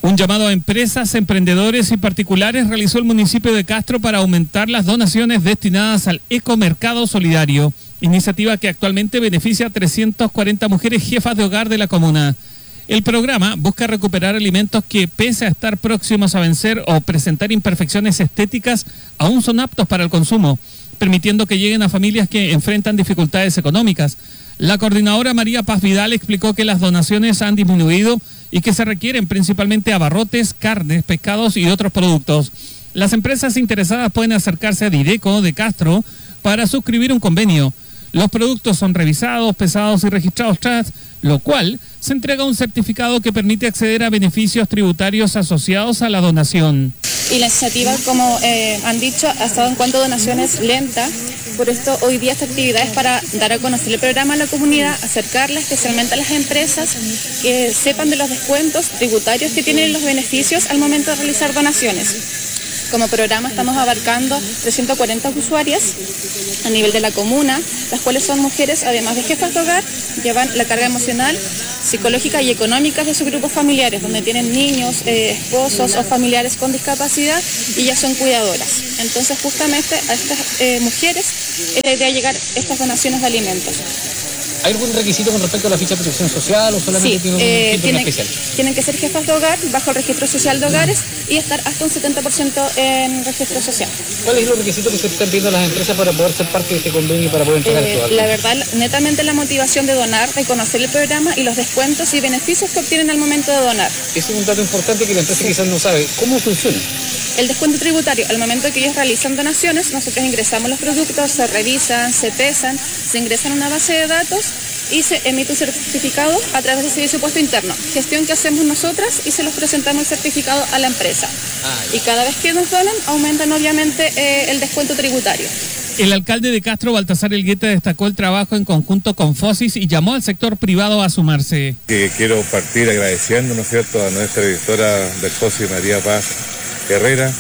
Un llamado a empresas, emprendedores y particulares realizó el municipio de Castro para aumentar las donaciones destinadas al Ecomercado Solidario, iniciativa que actualmente beneficia a 340 mujeres jefas de hogar de la comuna. El programa busca recuperar alimentos que, pese a estar próximos a vencer o presentar imperfecciones estéticas, aún son aptos para el consumo, permitiendo que lleguen a familias que enfrentan dificultades económicas. La coordinadora María Paz Vidal explicó que las donaciones han disminuido y que se requieren principalmente abarrotes, carnes, pescados y otros productos. Las empresas interesadas pueden acercarse a Dideco de Castro para suscribir un convenio. Los productos son revisados, pesados y registrados tras lo cual se entrega un certificado que permite acceder a beneficios tributarios asociados a la donación. Y la iniciativa, como han dicho, ha estado en cuanto a donaciones lenta. Por esto hoy día esta actividad es para dar a conocer el programa a la comunidad, acercarla especialmente a las empresas que sepan de los descuentos tributarios que tienen los beneficios al momento de realizar donaciones. Como programa estamos abarcando 340 usuarias a nivel de la comuna, las cuales son mujeres, además de jefas de hogar, llevan la carga emocional, psicológica y económica de sus grupos familiares, donde tienen niños, esposos o familiares con discapacidad y ya son cuidadoras. Entonces justamente a estas mujeres es la idea de llegar estas donaciones de alimentos. ¿Hay algún requisito con respecto a la ficha de protección social o solamente tiene un título especial? Tienen que ser jefas de hogar bajo el registro social de hogares y estar hasta un 70% en registro social. ¿Cuál es los requisitos que se están pidiendo a las empresas para poder ser parte de este convenio y para poder entregar esto? La verdad, netamente la motivación de donar, de conocer el programa y los descuentos y beneficios que obtienen al momento de donar. Ese es un dato importante que la empresa quizás no sabe. ¿Cómo funciona? El descuento tributario, al momento que ellos realizan donaciones, nosotros ingresamos los productos, se revisan, se pesan, se ingresan a una base de datos y se emite un certificado a través del servicio puesto interno. Gestión que hacemos nosotras y se los presentamos el certificado a la empresa. Y cada vez que nos donan, aumentan obviamente el descuento tributario. El alcalde de Castro, Baltasar Elgueta, destacó el trabajo en conjunto con FOSIS y llamó al sector privado a sumarse. Quiero partir agradeciendo, ¿no es cierto?, a nuestra directora del FOSIS, María Paz Herrera,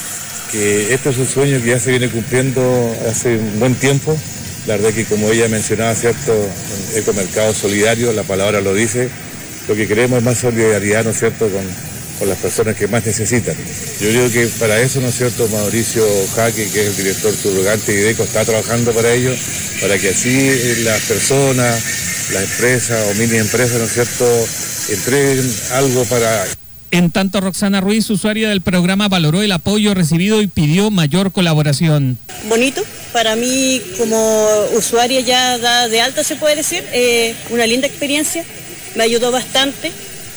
que este es un sueño que ya se viene cumpliendo hace un buen tiempo. La verdad que, como ella mencionaba, ¿cierto?, Ecomercado Solidario, la palabra lo dice, lo que queremos es más solidaridad, ¿no es cierto?, con las personas que más necesitan. Yo creo que para eso, ¿no es cierto?, Mauricio Jaque, que es el director subrogante de Dideco, está trabajando para ello, para que así las personas, las empresas o mini empresas, ¿no es cierto?, entreguen algo para... En tanto, Roxana Ruiz, usuaria del programa, valoró el apoyo recibido y pidió mayor colaboración. Bonito, para mí como usuaria ya de alta se puede decir, una linda experiencia, me ayudó bastante.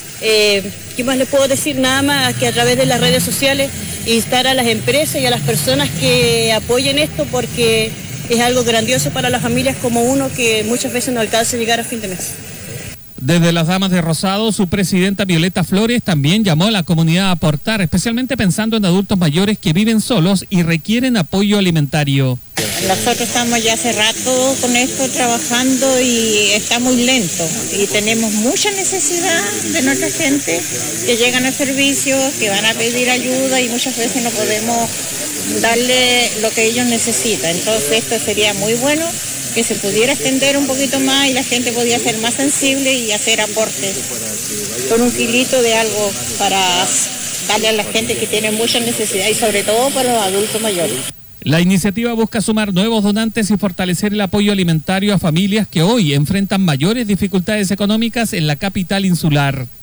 ¿Qué más le puedo decir? Nada más que a través de las redes sociales instar a las empresas y a las personas que apoyen esto, porque es algo grandioso para las familias como uno que muchas veces no alcanza a llegar a fin de mes. Desde las Damas de Rosado, su presidenta Violeta Flores también llamó a la comunidad a aportar, especialmente pensando en adultos mayores que viven solos y requieren apoyo alimentario. Nosotros estamos ya hace rato con esto trabajando y está muy lento y tenemos mucha necesidad de nuestra gente que llegan al servicio, que van a pedir ayuda y muchas veces no podemos darle lo que ellos necesitan. Entonces esto sería muy bueno que se pudiera extender un poquito más y la gente podía ser más sensible y hacer aportes con un kilito de algo para darle a la gente que tiene mucha necesidad y sobre todo para los adultos mayores. La iniciativa busca sumar nuevos donantes y fortalecer el apoyo alimentario a familias que hoy enfrentan mayores dificultades económicas en la capital insular.